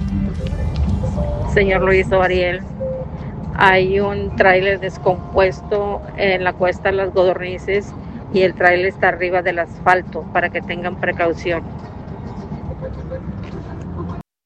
Señor Luis o Ariel, hay un tráiler descompuesto en la cuesta de las Godornices y el tráiler está arriba del asfalto para que tengan precaución.